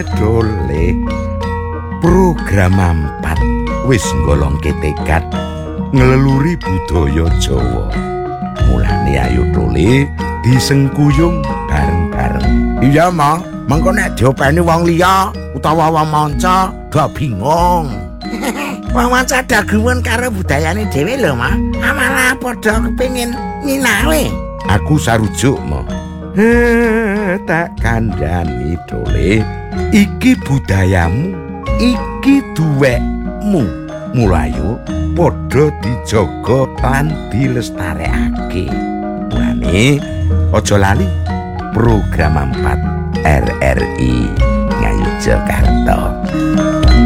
Dole. Program 4 wis nggolongke tekad ngleluri budaya Jawa. Mulane ayo Dole disengkuyung bareng-bareng. Iya, Ma. Mengko nek diopeni wong liya utawa wong manca gak bingung. Wong manca dagumun karo budayane dhewe lho, Ma. Malah padha kepengin nyinawe. Aku sarujuk, Ma. Tak kandhani Dole. Iki budayamu, iki duwekmu. Mulayu padha dijaga lan dilestarekake. Mulane aja lali program 4 RRI Ngayu Jakarta.